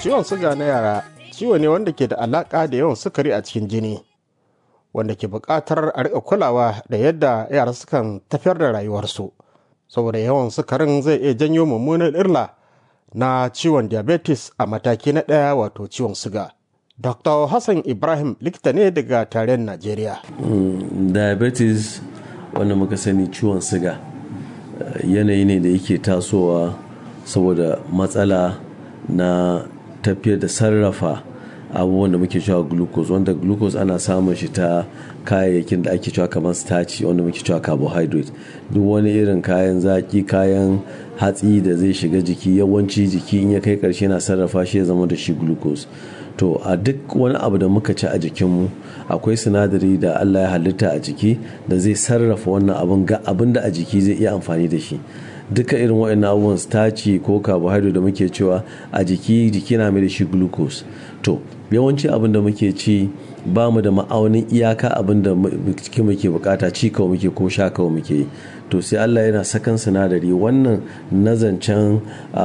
Ciwon suga na yara ciwo ne wanda ke da alaƙa da yawan sukari a cikin jini, wanda ke buƙatar a riƙa kulawa da yadda yara sukan tafiyar da rayuwarsu, saboda yawan sukarin zai iya janyo mummunan illa na ciwon diabetes a mataki na ɗaya wato ciwon suga. Dr. Hassan Ibrahim likita ne daga tarayyar Najeriya. Diabetes wanda muka sani ciwon suga yanayi ne da yake tasowa saboda matsala na tafiyar da sarrafa abubuwan da muke cewa glucose, wanda glucose ana samun shi ta kayayyakin da ake cewa kamar starch wanda muke cewa carbohydrate. Duk wani irin kayan zaki, kayan hatsi da zai shiga jiki, yawanci jiki in ya kai karshe na sarrafa shi ya zama da shi glucose. To a duk wani abu da muka ci a jikinmu akwai sinadari da Allah ya halitta a jiki da zai sarrafa wannan abun ga abin da a jiki zai iya amfani da shi. Duka irin waɗannan abubuwan starch ko carbohydrate da muke cewa a jiki na mai da shi glucose. To yawanci abin da muke ci ba mu da ma'aunin iyaka abin da cikin muke bukata, ci kawai muke ko sha kawai muke yi. To sai Allah yana sakan sinadari wannan nazancen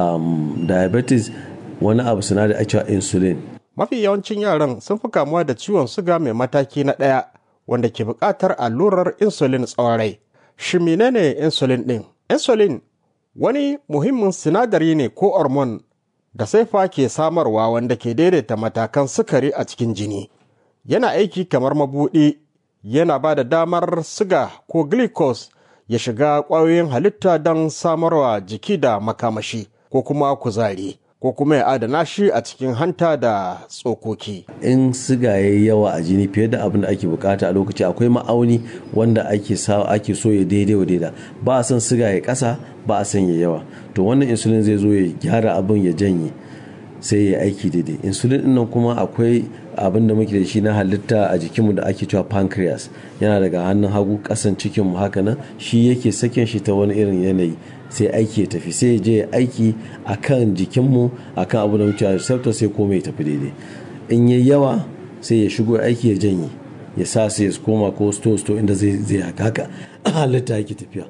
diabetes, wani abu sinadari a cewa insulin. Mafi yawancin yaran sun fi kamuwa da ciwon suga mai mataki na ɗaya wanda ke buƙatar allurar insulin tsawon rai. Shi menene insulin ɗin? Insulin wani muhimmin sinadari ne ko hormone da saifa ke samarwa wanda ke daidaita matakan sukari a cikin jini. Yana aiki kamar mabuɗi, yana ba da damar suga ko glucose ya shiga ƙwayoyin halitta don samarwa jiki da makamashi ko kuma kuzari, ko kuma ya adana shi a cikin hanta da tsokoki. In siga ya yi yawa a jini fiye da abin da ake bukata a lokaci, akwai ma'auni wanda ake so ya daidai wa daida. Ba a son siga ya kasa, ba a son ya yawa. To wannan insulin zai zo ya gyara abin ya janye sai ya aiki daidai. Insulin ɗin nan kuma akwai abin da muke da shi na halitta a jikinmu da ake cewa pancreas, yana daga hannun hagu kasan cikinmu haka nan, shi yake sakin shi ta wani irin yanayi sai aiki ya tafi, sai ya je aiki a kan jikinmu a kan abu da muke a receptor sai komai ya tafi daidai. In yi yawa sai ya shigo aiki ya janye, ya sa sai ya koma ko sto inda zai haka halitta yake tafiya.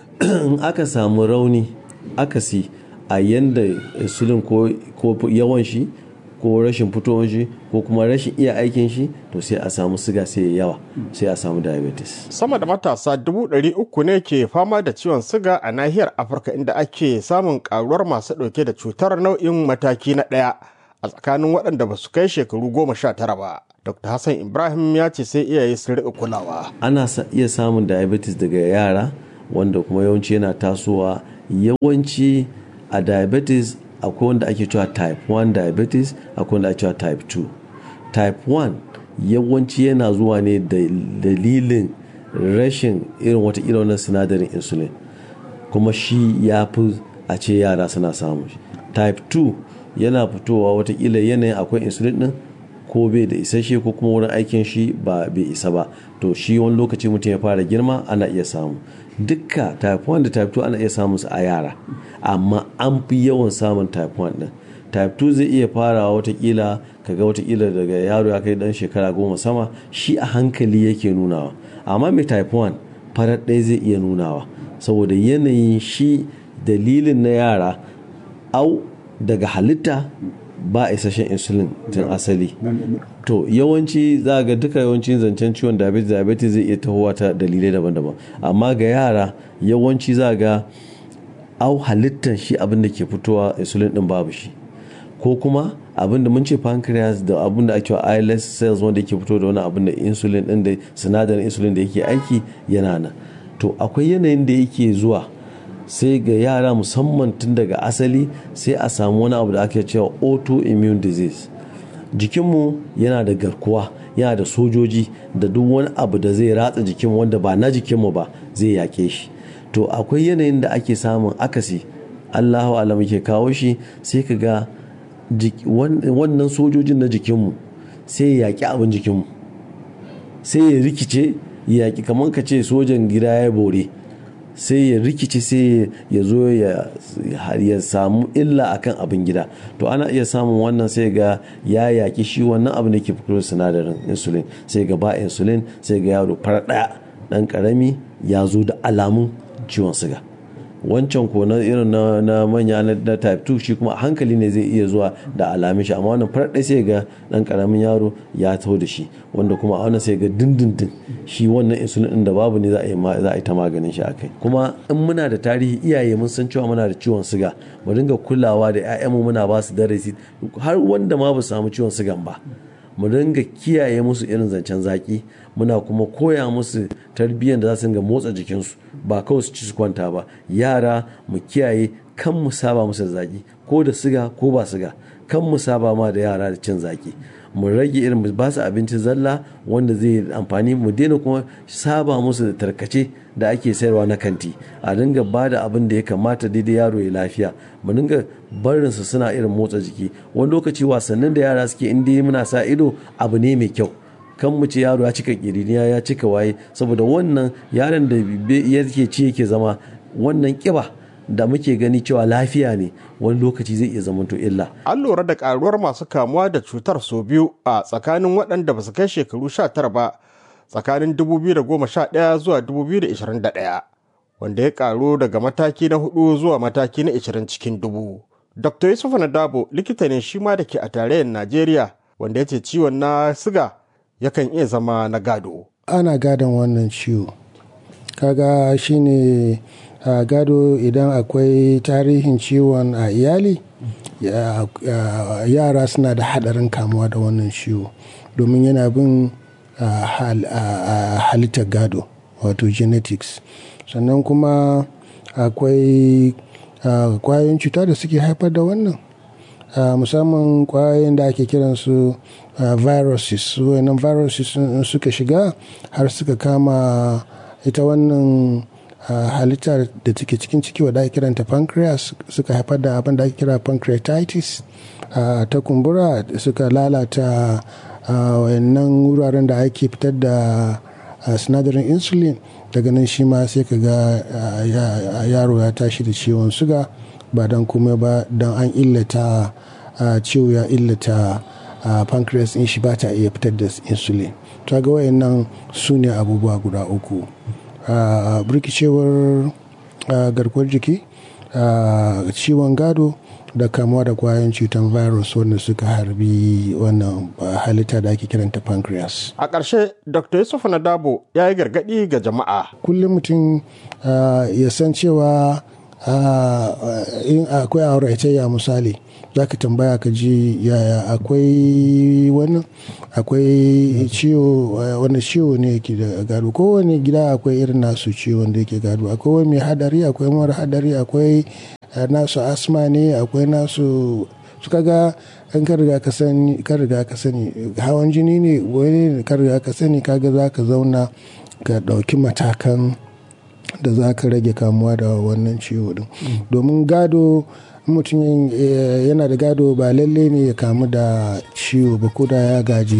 In aka samu rauni akasi a yanda insulin ko yawan shi ko rashin fitowar shi ko kuma rashin iya aikin shi, to sai a samu siga sai ya yawa, sai a samu diabetes. Sama da matasa 300,000 ne ke fama da ciwon siga a nahiyar Afirka, inda ake samun karuwar masu ɗauke da cutar nau'in mataki na ɗaya a tsakanin waɗanda ba su kai shekaru 19 ba. Dr. Hassan Ibrahim ya ce sai iyaye su riƙa kulawa. Ana iya samun diabetes daga yara wanda kuma yawanci yana tasowa. Yawanci a diabetes akwai wanda ake cewa type 1 diabetes, akwai wanda ake cewa type 2. Type 1 yawanci yana zuwa ne da dalilin rashin irin wata wannan sinadarin insulin, kuma shi ya fi a ce yara suna samun shi. Type 2 yana fitowa watakila yanayin akwai insulin din ko bai da isasshe ko kuma wurin aikin shi bai isa ba, to shi wani lokaci mutum ya fara girma ana iya samu. Dukka type 1 da type 2 ana iya samun su a yara, amma an fi yawan samun type 1 din. Type 2 zai iya farawa watakila kaga watakila daga yaro ya kai dan shekara 10 sama, shi a hankali yake nunawa. Amma mai type 1 farar ɗaya zai iya nunawa saboda yanayin shi dalilin na yara au daga halitta ba isasshen insulin tun asali. To yawanci za ga duka yawancin zancen ciwon diabetes zai iya tahowa ta dalilai daban-daban, amma ga yara yawanci za ga au halittar shi abin da ke fitowa insulin din babu shi, ko kuma abin da mun ce pancreas da abin da ake wa islet cells wanda yake fito da wani abin da insulin din da sinadarin insulin da yake aiki yana nan. To akwai yanayin da yake zuwa sai ga yara musamman tun daga asali sai a samu wani abu da ake cewa autoimmune disease. Jikinmu yana da garkuwa, yana da sojoji da duk wani abu da zai ratsa jikinmu wanda ba na jikinmu ba zai yake shi. To akwai yanayin da ake samun akasi, Allahu alam ke kawo shi, sai ka ga wannan sojojin na jikinmu sai ya yaki abin jikinmu, sai ya rikice ya yaki, kamar ka ce sojan gida ya bore, sai ya rikice sai ya zo ya samu illa akan abin gida. To ana iya samun wannan sai ga ya yaki shi wannan abin da ke fito da sinadarin insulin, sai ga ba insulin, sai ga yaro fara ɗaya ɗan ƙarami ya zo da alamun ciwon siga. wancan ko na irin na manya na type 2 shi kuma a hankali ne zai iya zuwa da alamin shi, amma wannan farar ɗaya sai ga ɗan ƙaramin yaro ya taho da shi, wanda kuma a wannan sai ga dindindin shi wannan insulin ɗin da babu ne za a yi ta maganin shi akai. Kuma in muna da tarihi iyaye mun san cewa muna da ciwon siga, mu dinga kulawa da 'ya'yanmu muna ba su darasi, har wanda ma ba su samu ciwon sigan ba mu dinga kiyaye musu irin zancen zaki, muna kuma koya musu tarbiyyar da za su dinga motsa jikinsu, ba kawai su ci su kwanta ba. Yara mu kiyaye kan mu saba musu da zaki, ko da siga ko ba siga, kan mu saba ma da yara da cin zaki. Mu rage irin ba su abinci zalla wanda zai amfani, mu daina kuma saba musu da tarkace da ake sayarwa na kanti, a dinga ba da abin da ya kamata daidai yaro ya lafiya. Mu dinga barinsu suna irin motsa jiki, wani lokaci wasannin da yara suke inda muna sa ido abu ne mai kyau. Kan mu ce yaro ya cika kiriniya ya cika waye, saboda wannan yaron da yake ci yake zama, wannan kiba da muke gani cewa lafiya ne wani lokaci zai iya zamanto illa. An lura da karuwar masu kamuwa da cutar sau biyu a tsakanin waɗanda ba su kai shekaru 19 ba tsakanin 2011 zuwa 2021, wanda ya karu daga mataki na 4 zuwa mataki na 20 cikin 1000. Dr. Yusuf Nadabo likita ne shi ma da ke a tarayyar Najeriya, wanda ya ce ciwon na siga yakan iya zama na gado. Ana gadon wannan ciwo, kaga shine gado idan akwai tarihin ciwon a iyali, yara suna da hadarin kamuwa da wannan ciwo domin yana bin halittar gado, wato genetics. Sannan kuma akwai kwayoyin cuta da suke haifar da wannan, musamman kwayoyin da ake kiransu viruses. Wannan viruses suka shiga har suka kama ita wannan halitta da take cikin ciki wadda ake kiranta pancreas, suka haifar da abin da ake kira pancreatitis, ta kumbura, suka lalata wayannan wuraren da ake fitar da sinadarin insulin. Daga nan shi ma sai ka ga yaro ya tashi da ciwon suga, ba don kuma ba don an illata ciwo ya illata pancreas in shi ba ta iya fitar da insulin. Ta ga wayannan su ne abubuwa guda uku: birkicewar garkuwar jiki, ciwon gado, da kamuwa da kwayoyin cutar virus wanda suka harbi wannan halitta da ake kiranta pancreas. A ƙarshe, Dr. Yusuf Nadabo ya yi gargaɗi ga jama'a. Kullum mutum ya san cewa in akwai auratayya misali, za ka tambaya ka ji yaya akwai wannan, akwai ciwo, wani ciwo ne yake da gado. Kowane gida akwai irin nasu ciwon da yake gado, akwai wani mai hadari, akwai mara hadari, akwai nasu asma ne, akwai nasu suka ga an ka riga ka sani hawan jini ne, wani ka riga ka sani, kaga za ka zauna ka ɗauki matakan da za ka rage kamuwa da wannan ciwo din. Domin gado, mutum yana da gado ba lalle ne ya kamu da ciwo ba, ko da ya gaji